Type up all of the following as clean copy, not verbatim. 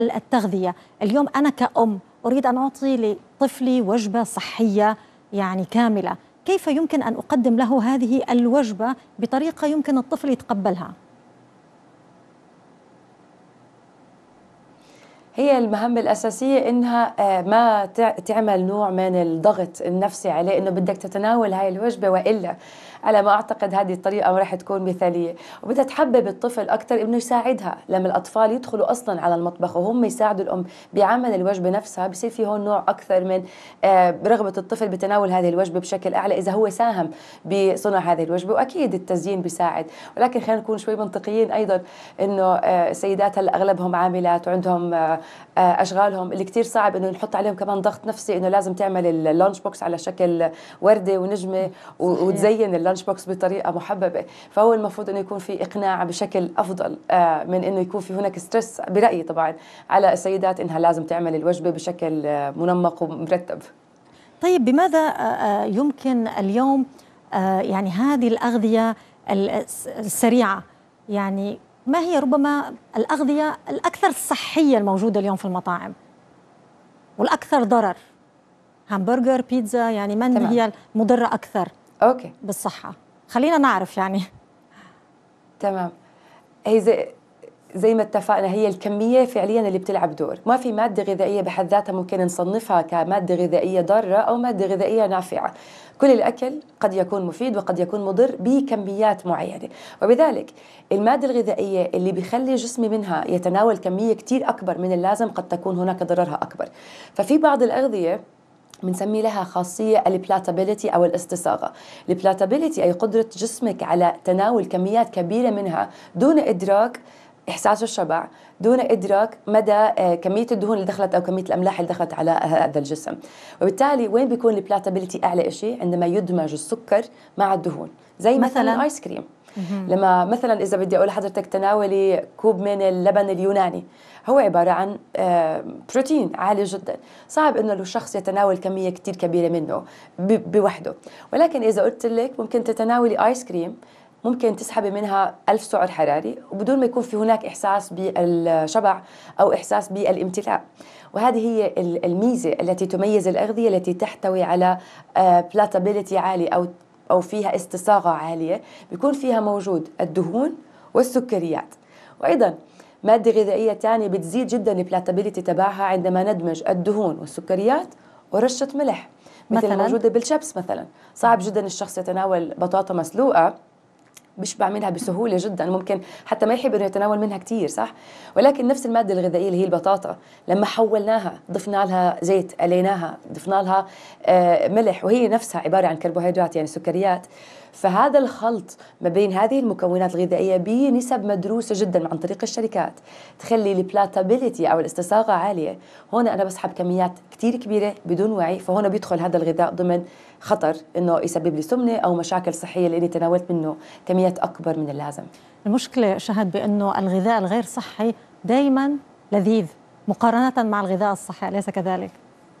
التغذية. اليوم أنا كأم أريد أن أعطي لطفلي وجبة صحية يعني كاملة، كيف يمكن أن أقدم له هذه الوجبة بطريقة يمكن الطفل يتقبلها؟ هي المهمة الأساسية إنها ما تعمل نوع من الضغط النفسي عليه إنه بدك تتناول هاي الوجبة، وإلا على ما أعتقد هذه الطريقة ما راح تكون مثالية، وبدها تحبب الطفل أكثر إنه يساعدها. لما الأطفال يدخلوا أصلا على المطبخ وهم يساعدوا الأم بعمل الوجبة نفسها، بصير في هون نوع أكثر من رغبة الطفل بتناول هذه الوجبة بشكل أعلى إذا هو ساهم بصنع هذه الوجبة. وأكيد التزيين بيساعد، ولكن خلينا نكون شوي منطقيين أيضا إنه السيدات هلا أغلبهم عاملات وعندهم اشغالهم اللي كتير صعب انه نحط عليهم كمان ضغط نفسي انه لازم تعمل اللانش بوكس على شكل ورده ونجمه وتزين اللانش بوكس بطريقه محببه. فهو المفروض انه يكون في اقناع بشكل افضل من انه يكون في هناك ستريس، برايي طبعا، على السيدات انها لازم تعمل الوجبه بشكل منمق ومرتب. طيب بماذا يمكن اليوم يعني هذه الأغذية السريعة، يعني ما هي ربما الأغذية الأكثر صحية الموجودة اليوم في المطاعم والأكثر ضرر؟ همبرجر، بيتزا، يعني من تمام. هي المضرة أكثر أوكي. بالصحة؟ خلينا نعرف يعني. تمام. هي زي ما اتفقنا، هي الكمية فعليا اللي بتلعب دور. ما في مادة غذائية بحد ذاتها ممكن نصنفها كمادة غذائية ضارة أو مادة غذائية نافعة. كل الأكل قد يكون مفيد وقد يكون مضر بكميات معينة، وبذلك المادة الغذائية اللي بيخلي جسمي منها يتناول كمية كتير أكبر من اللازم قد تكون هناك ضررها أكبر. ففي بعض الأغذية بنسمي لها خاصية البلاتابيليتي أو الاستصاغة. البلاتابيليتي أي قدرة جسمك على تناول كميات كبيرة منها دون إدراك إحساس الشبع، دون إدراك مدى كمية الدهون اللي دخلت أو كمية الأملاح اللي دخلت على هذا الجسم. وبالتالي وين بيكون البلاتابيليتي أعلى شيء؟ عندما يدمج السكر مع الدهون، زي مثلا الآيس كريم. لما مثلا إذا بدي أقول لحضرتك تناولي كوب من اللبن اليوناني، هو عبارة عن بروتين عالي جدا، صعب إنه الشخص يتناول كمية كتير كبيرة منه بوحده. ولكن إذا قلت لك ممكن تتناولي آيس كريم، ممكن تسحبي منها 1000 سعر حراري وبدون ما يكون في هناك إحساس بالشبع أو إحساس بالامتلاء. وهذه هي الميزة التي تميز الأغذية التي تحتوي على بلاتابيليتي عالي أو فيها استصاغة عالية، بيكون فيها موجود الدهون والسكريات. وأيضا مادة غذائية ثانية بتزيد جدا البلاتابيليتي تبعها عندما ندمج الدهون والسكريات ورشة ملح، مثل الموجودة بالشيبس مثلا. صعب جدا الشخص يتناول بطاطا مسلوقة، بيشبع منها بسهولة جدا، ممكن حتى ما يحب انه يتناول منها كتير، صح؟ ولكن نفس المادة الغذائية اللي هي البطاطا، لما حولناها ضفنا لها زيت، قليناها، ضفنا لها ملح، وهي نفسها عبارة عن كربوهيدرات يعني سكريات. فهذا الخلط ما بين هذه المكونات الغذائية بنسب مدروسة جدا عن طريق الشركات تخلي البلاتابيليتي أو الاستصاغة عالية. هون أنا بسحب كميات كتير كبيرة بدون وعي، فهون بيدخل هذا الغذاء ضمن خطر إنه يسبب لي سمنة أو مشاكل صحية لأني تناولت منه كميات أكبر من اللازم. المشكلة شهد بأنه الغذاء الغير صحي دايما لذيذ مقارنة مع الغذاء الصحي، أليس كذلك؟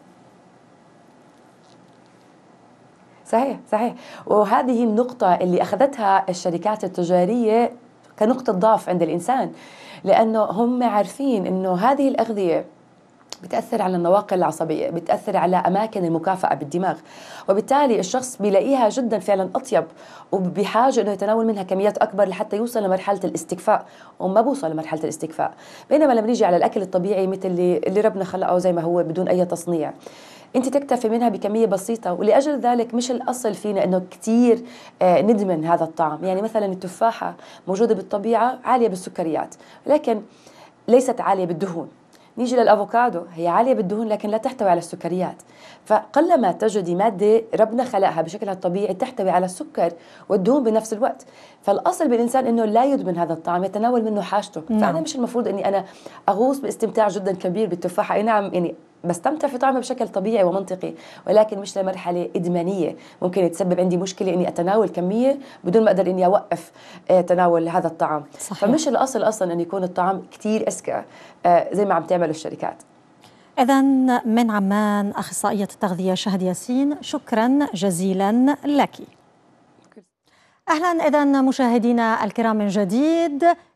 صحيح صحيح. وهذه النقطة اللي أخذتها الشركات التجارية كنقطة ضعف عند الإنسان، لأنه هم عارفين أنه هذه الأغذية بتأثر على النواقل العصبية، بتأثر على أماكن المكافأة بالدماغ، وبالتالي الشخص بيلاقيها جدا فعلا أطيب وبحاجة أنه يتناول منها كميات أكبر لحتى يوصل لمرحلة الاستكفاء، وما بوصل لمرحلة الاستكفاء. بينما لما نيجي على الأكل الطبيعي مثل اللي ربنا خلقه زي ما هو بدون أي تصنيع، انت تكتفي منها بكميه بسيطه. ولاجل ذلك مش الاصل فينا انه كثير ندمن هذا الطعم. يعني مثلا التفاحه موجوده بالطبيعه عاليه بالسكريات لكن ليست عاليه بالدهون. نيجي للافوكادو، هي عاليه بالدهون لكن لا تحتوي على السكريات. فقلما تجدي ماده ربنا خلقها بشكلها الطبيعي تحتوي على السكر والدهون بنفس الوقت. فالاصل بالانسان انه لا يدمن هذا الطعم، يتناول منه حاجته. فانا مش المفروض اني انا اغوص باستمتاع جدا كبير بالتفاحه. اي نعم، يعني بستمتع في طعمه بشكل طبيعي ومنطقي، ولكن مش لمرحله ادمانيه ممكن يتسبب عندي مشكله اني اتناول كميه بدون ما اقدر اني اوقف تناول هذا الطعام. صحيح. فمش الاصل اصلا ان يكون الطعام كثير اذكى زي ما عم تعمل الشركات. إذا من عمان أخصائية التغذية شهد ياسين، شكرا جزيلا لك. أهلا إذا مشاهدينا الكرام من جديد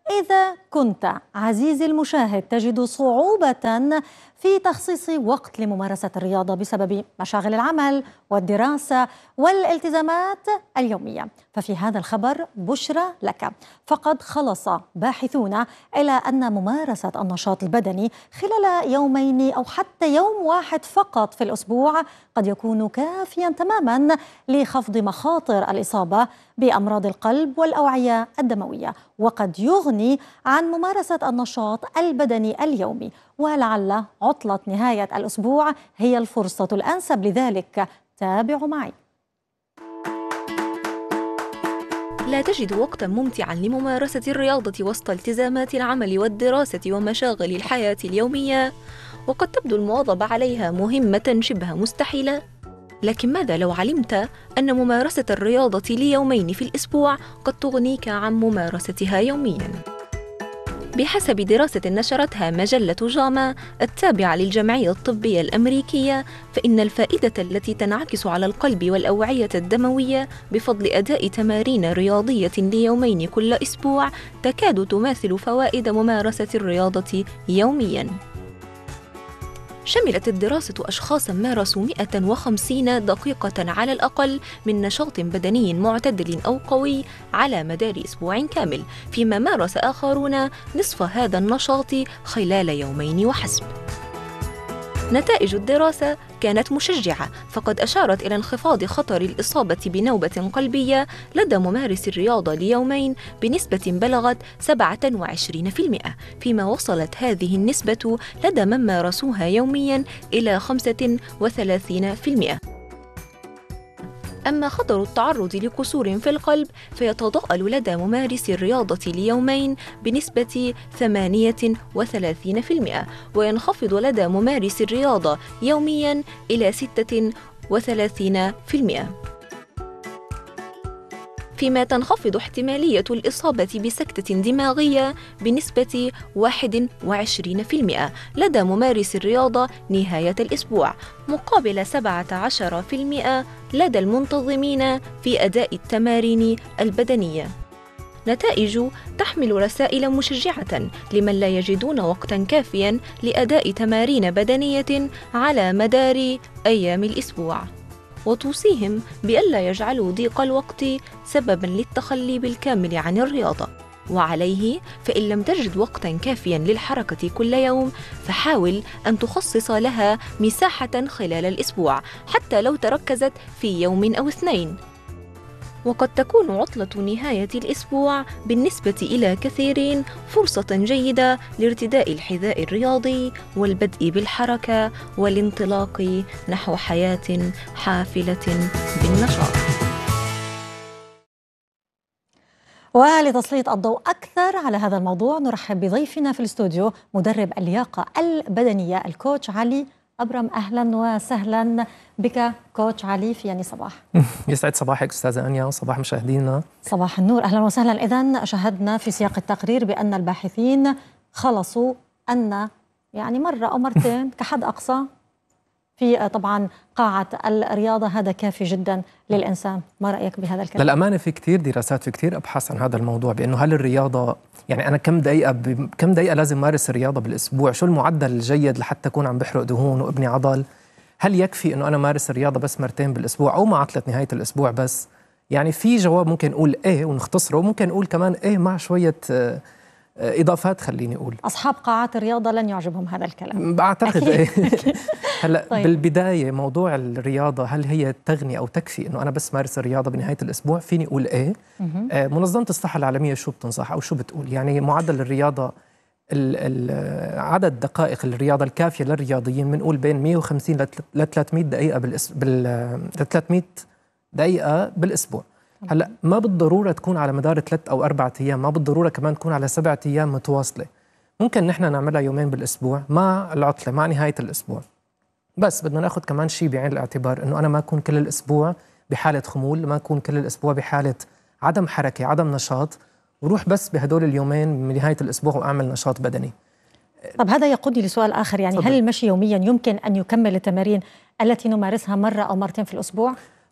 إذا كنت عزيزي المشاهد تجد صعوبة في تخصيص وقت لممارسة الرياضة بسبب مشاغل العمل والدراسة والالتزامات اليومية، ففي هذا الخبر بشرى لك، فقد خلص باحثون إلى أن ممارسة النشاط البدني خلال يومين أو حتى يوم واحد فقط في الأسبوع قد يكون كافيا تماما لخفض مخاطر الإصابة بأمراض القلب والأوعية الدموية، وقد يغني عن ممارسة النشاط البدني اليومي. ولعل عطلة نهاية الأسبوع هي الفرصة الأنسب لذلك. تابعوا معي. لا تجد وقتا ممتعا لممارسة الرياضة وسط التزامات العمل والدراسة ومشاغل الحياة اليومية، وقد تبدو المواظبة عليها مهمة شبه مستحيلة. لكن ماذا لو علمت أن ممارسة الرياضة ليومين في الأسبوع قد تغنيك عن ممارستها يومياً؟ بحسب دراسة نشرتها مجلة جاما التابعة للجمعية الطبية الأمريكية، فإن الفائدة التي تنعكس على القلب والأوعية الدموية بفضل أداء تمارين رياضية ليومين كل أسبوع تكاد تماثل فوائد ممارسة الرياضة يومياً. شملت الدراسة أشخاصاً مارسوا 150 دقيقة على الأقل من نشاط بدني معتدل أو قوي على مدار أسبوع كامل، فيما مارس آخرون نصف هذا النشاط خلال يومين وحسب. نتائج الدراسة كانت مشجعة، فقد أشارت إلى انخفاض خطر الإصابة بنوبة قلبية لدى ممارس الرياضة ليومين بنسبة بلغت 27%، فيما وصلت هذه النسبة لدى من مارسوها يوميا إلى 35%. أما خطر التعرض لكسور في القلب فيتضاءل لدى ممارس الرياضة ليومين بنسبة 38%، وينخفض لدى ممارس الرياضة يوميا إلى 36%، فيما تنخفض احتمالية الإصابة بسكتة دماغية بنسبة 21% لدى ممارس الرياضة نهاية الأسبوع، مقابل 17% لدى المنتظمين في أداء التمارين البدنية. نتائج تحمل رسائل مشجعة لمن لا يجدون وقتا كافيا لأداء تمارين بدنية على مدار أيام الأسبوع، وتوصيهم بألا يجعلوا ضيق الوقت سبباً للتخلي بالكامل عن الرياضة. وعليه فإن لم تجد وقتاً كافياً للحركة كل يوم فحاول أن تخصص لها مساحة خلال الأسبوع، حتى لو تركزت في يوم أو اثنين. وقد تكون عطلة نهاية الأسبوع بالنسبة إلى كثيرين فرصة جيدة لارتداء الحذاء الرياضي والبدء بالحركة والانطلاق نحو حياة حافلة بالنشاط. ولتسليط الضوء أكثر على هذا الموضوع نرحب بضيفنا في الاستوديو مدرب اللياقة البدنية الكوتش علي أبرم. أهلا وسهلا بك كوتش علي في يعني صباح. يسعد صباحك أستاذة أنيا وصباح مشاهدينا. صباح النور، أهلا وسهلا. إذن شاهدنا في سياق التقرير بأن الباحثين خلصوا أن يعني مرة أو مرتين كحد أقصى في طبعا قاعة الرياضة هذا كافي جدا للإنسان. ما رأيك بهذا الكلام؟ للأمانة في كتير دراسات، في كتير أبحاث عن هذا الموضوع، بأنه هل الرياضة يعني أنا كم دقيقة لازم مارس الرياضة بالأسبوع؟ شو المعدل الجيد لحتى أكون عم بحرق دهون وابني عضل؟ هل يكفي أنه أنا مارس الرياضة بس مرتين بالأسبوع أو مع عطلة نهاية الأسبوع بس؟ يعني في جواب ممكن نقول إيه ونختصره، وممكن نقول كمان إيه مع شوية إضافات. خليني أقول أصحاب قاعات الرياضة لن يعجبهم هذا الكلام بعتقد. إيه هلا طيب. بالبداية موضوع الرياضة هل هي تغني أو تكفي إنه أنا بس مارس الرياضة بنهاية الأسبوع؟ فيني أقول إيه. منظمة الصحة العالمية شو بتنصح أو شو بتقول؟ يعني معدل الرياضة عدد دقائق الرياضة الكافية للرياضيين بنقول بين 150 ل 300 دقيقة 300 دقيقة بالأسبوع. هلا ما بالضرورة تكون على مدار 3 أو 4 أيام، ما بالضرورة كمان تكون على 7 أيام متواصلة. ممكن نحن نعملها يومين بالأسبوع مع العطلة مع نهاية الأسبوع. بس بدنا ناخذ كمان شيء بعين الاعتبار، إنه أنا ما أكون كل الأسبوع بحالة خمول، ما أكون كل الأسبوع بحالة عدم حركة عدم نشاط، وروح بس بهدول اليومين من نهاية الأسبوع وأعمل نشاط بدني. طب هذا يقودني لسؤال آخر، يعني هل المشي يوميا يمكن أن يكمل التمارين التي نمارسها مرة أو مرتين في الأسبوع؟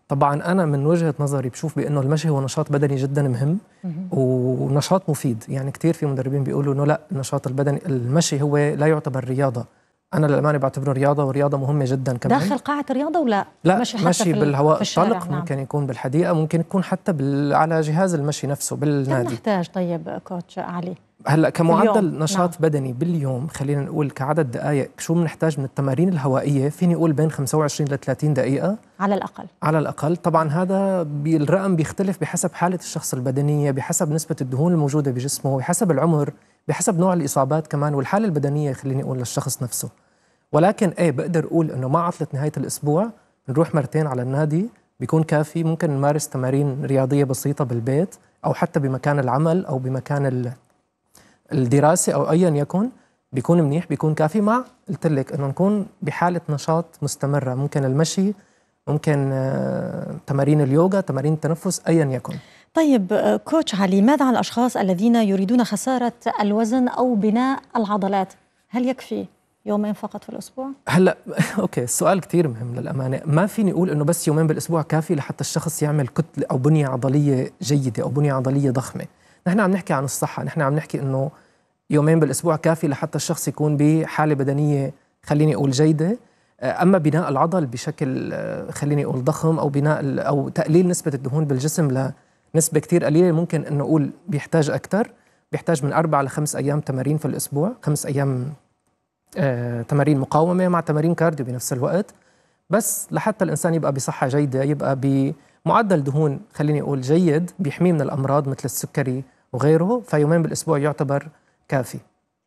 طبعا أنا من وجهة نظري بشوف بأنه المشي هو نشاط بدني جدا مهم ونشاط مفيد. يعني كتير في مدربين بيقولوا أنه لا، النشاط البدني المشي هو لا يعتبر رياضة. أنا للأمانة بعتبره رياضة، ورياضة مهمة جدا كمان. داخل قاعة الرياضة ولا لا، مشي في بالهواء في الطلق. نعم. ممكن يكون بالحديقة، ممكن يكون حتى على جهاز المشي نفسه بالنادي. كم نحتاج طيب كوتش علي؟ هلا كمعدل نشاط نعم. بدني باليوم، خلينا نقول كعدد دقائق شو بنحتاج من التمارين الهوائية، فيني أقول بين 25 ل 30 دقيقة على الأقل. على الأقل. طبعا هذا الرقم بيختلف بحسب حالة الشخص البدنية، بحسب نسبة الدهون الموجودة بجسمه، بحسب العمر، بحسب نوع الإصابات كمان، والحالة البدنية خليني أقول للشخص نفسه. ولكن بقدر أقول إنه مع عطلة نهاية الأسبوع نروح مرتين على النادي بيكون كافي. ممكن نمارس تمارين رياضية بسيطة بالبيت أو حتى بمكان العمل أو بمكان الدراسة أو أيا يكن، بيكون منيح، بيكون كافي. مع قلت لك إنه نكون بحالة نشاط مستمرة، ممكن المشي، ممكن تمارين اليوغا، تمارين التنفس، أيا يكن. طيب كوتش علي، ماذا عن الأشخاص الذين يريدون خسارة الوزن أو بناء العضلات؟ هل يكفي يومين فقط في الأسبوع؟ هلا اوكي، السؤال كتير مهم للأمانة. ما فيني اقول انه بس يومين بالاسبوع كافي لحتى الشخص يعمل كتلة او بنية عضلية جيدة او بنية عضلية ضخمة. نحن عم نحكي عن الصحة، نحن عم نحكي انه يومين بالاسبوع كافي لحتى الشخص يكون بحالة بدنية خليني اقول جيدة. اما بناء العضل بشكل خليني اقول ضخم او بناء او تقليل نسبة الدهون بالجسم لنسبة كتير قليلة، ممكن انه اقول بيحتاج اكثر، بيحتاج من 4 ل 5 ايام تمارين في الاسبوع، 5 ايام تمارين مقاومة مع تمارين كارديو بنفس الوقت، بس لحتى الإنسان يبقى بصحة جيدة، يبقى بمعدل دهون خليني أقول جيد بيحميه من الأمراض مثل السكري وغيره. فيومين بالأسبوع يعتبر كافي.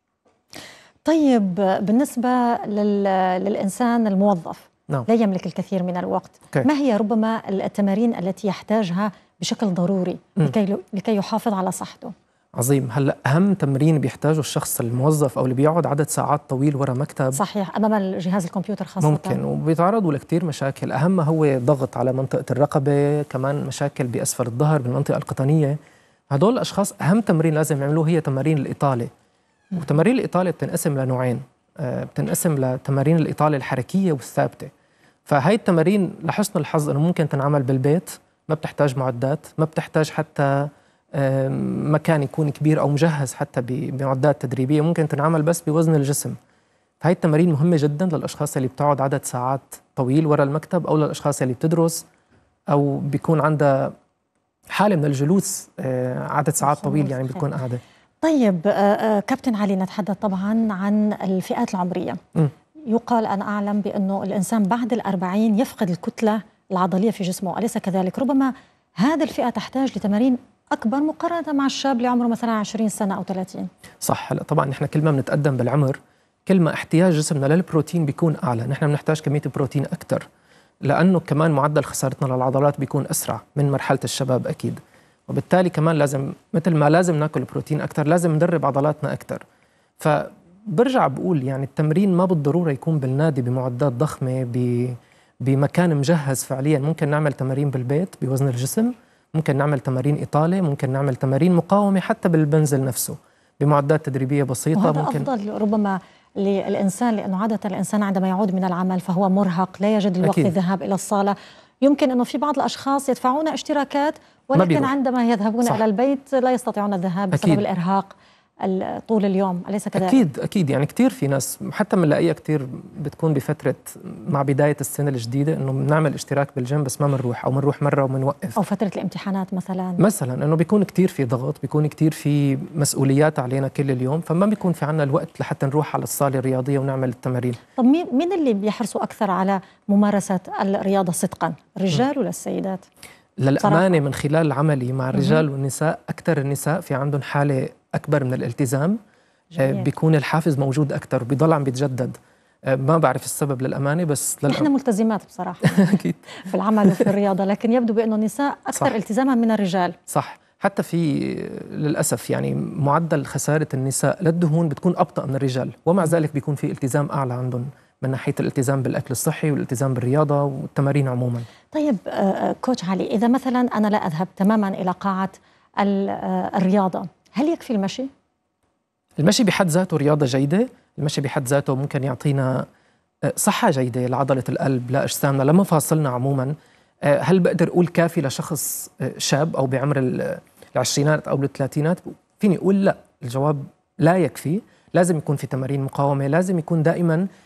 طيب بالنسبة للإنسان الموظف نعم. لا يملك الكثير من الوقت، ما هي ربما التمارين التي يحتاجها بشكل ضروري لكي يحافظ على صحته؟ عظيم. هلا اهم تمرين بيحتاجه الشخص الموظف او اللي بيقعد عدد ساعات طويل ورا مكتب، صحيح، امام الجهاز الكمبيوتر خاصه، ممكن وبيتعرضوا لكثير مشاكل. اهمها هو ضغط على منطقه الرقبه، كمان مشاكل باسفل الظهر بالمنطقه القطنيه. هدول الاشخاص اهم تمرين لازم يعملوه هي تمارين الاطاله. وتمارين الاطاله بتنقسم لنوعين، بتنقسم لتمارين الاطاله الحركيه والثابته. فهي التمارين لحسن الحظ انه ممكن تنعمل بالبيت، ما بتحتاج معدات، ما بتحتاج حتى مكان يكون كبير أو مجهز حتى بمعدات تدريبية، ممكن تنعمل بس بوزن الجسم. فهي التمارين مهمة جدا للأشخاص اللي بتقعد عدد ساعات طويل وراء المكتب، أو للأشخاص اللي بتدرس أو بيكون عندها حالة من الجلوس عدد ساعات طويل، يعني بتكون قاعدة. طيب كابتن علي، نتحدث طبعا عن الفئات العمرية. يقال، أنا أعلم بأنه الإنسان بعد 40 يفقد الكتلة العضلية في جسمه، أليس كذلك؟ ربما هذه الفئة تحتاج لتمارين أكبر مقارنة مع الشاب اللي عمره مثلا 20 سنة أو 30. صح. هلا طبعا نحن كل ما بنتقدم بالعمر كل ما احتياج جسمنا للبروتين بيكون أعلى، نحن بنحتاج كمية بروتين أكثر، لأنه كمان معدل خسارتنا للعضلات بيكون أسرع من مرحلة الشباب أكيد. وبالتالي كمان لازم مثل ما لازم ناكل بروتين أكثر لازم ندرب عضلاتنا أكثر. فبرجع بقول يعني التمرين ما بالضرورة يكون بالنادي بمعدات ضخمة بمكان مجهز فعليا. ممكن نعمل تمارين بالبيت بوزن الجسم، ممكن نعمل تمارين إطالة، ممكن نعمل تمارين مقاومة حتى بالبنزل نفسه بمعدات تدريبية بسيطة. وهذا ممكن أفضل ربما للإنسان، لأنه عادة الإنسان عندما يعود من العمل فهو مرهق، لا يجد الوقت للذهاب إلى الصالة. يمكن أنه في بعض الأشخاص يدفعون اشتراكات ولكن عندما يذهبون صح. إلى البيت لا يستطيعون الذهاب بسبب الإرهاق طول اليوم، أليس كذلك؟ أكيد يعني كتير في ناس حتى بنلاقيها كتير بتكون بفترة مع بداية السنة الجديدة إنه بنعمل اشتراك بالجيم بس ما بنروح، أو بنروح مرة وبنوقف، أو فترة الامتحانات مثلا إنه بيكون كتير في ضغط، بيكون كتير في مسؤوليات علينا كل اليوم، فما بيكون في عنا الوقت لحتى نروح على الصالة الرياضية ونعمل التمارين. طب مين اللي بيحرصوا أكثر على ممارسة الرياضة صدقا، الرجال ولا السيدات؟ للأمانة من خلال عملي مع الرجال والنساء، أكثر النساء في عندهم حالة أكبر من الالتزام. بيكون الحافز موجود أكثر وبيضل عم بيتجدد. ما بعرف السبب للأمانة، بس نحن ملتزمات بصراحة أكيد في العمل وفي الرياضة، لكن يبدو بأنه النساء أكثر التزاما من الرجال. صح. حتى في للأسف يعني معدل خسارة النساء للدهون بتكون أبطأ من الرجال، ومع ذلك بيكون في التزام أعلى عندهم من ناحية الالتزام بالأكل الصحي والالتزام بالرياضة والتمارين عموما. طيب كوتش علي، إذا مثلا أنا لا أذهب تماما إلى قاعة الرياضة، هل يكفي المشي؟ المشي بحد ذاته رياضة جيدة. المشي بحد ذاته ممكن يعطينا صحة جيدة لعضلة القلب، لأجسامنا، لمفاصلنا عموما. هل بقدر أقول كافي لشخص شاب أو بعمر العشرينات أو الثلاثينات؟ فيني أقول لا، الجواب لا يكفي. لازم يكون في تمارين مقاومة، لازم يكون دائما